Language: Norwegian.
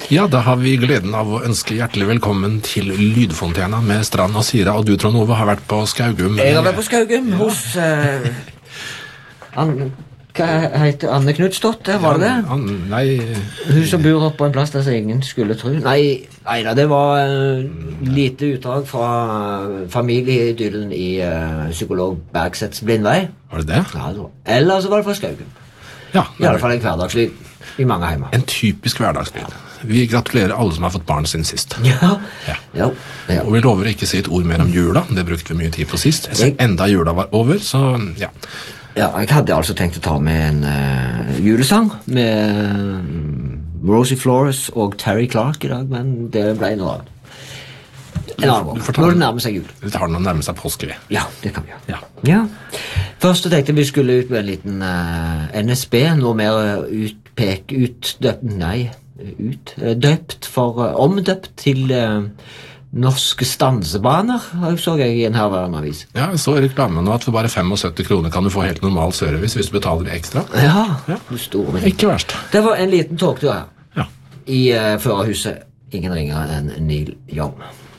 Ja, da har vi gleden av å ønske hjertelig velkommen til Lydfontena med Strand og Sira, og du, Trond Ove, har vært på Skaugum. Jeg har vært på Skaugum hos hva heter Anne Knudsdotter, var det det? Nei... Hun som bor oppe på en plass der som ingen skulle tro. Nei da, det var lite utdrag fra familieidyllen i psykolog Bergsets Blindvei. Var det det? Ja, det var. Eller så var det fra Skaugum. Ja. I alle fall en hverdagslyd i mange heimer. En typisk hverdagslyd. Vi gratulerer alle som har fått barn siden sist. Ja. Og vi lover ikke å si et ord mer om jula, det brukte vi mye tid på sist. Enda jula var over, så ja. Ja, jeg hadde altså tenkt å ta med en julesang med Rosie Flores og Terry Clark i dag, men det ble noe annet. En annen gang. Når det nærmer seg jul. Vi tar den å nærme seg påske, vi. Ja, det kan vi gjøre. Ja. Først så tenkte vi skulle ut med en liten NSB, noe mer omdøpt til norske stansebaner, så jeg i en herværende avis. Ja, jeg så i reklamen nå at for bare 75 kroner kan du få helt normal service hvis du betaler ekstra. Ja. Store. Ikke verst. Det var en liten togtur her. Ja. I førerhuset. Ingen ringer enn Neil Young.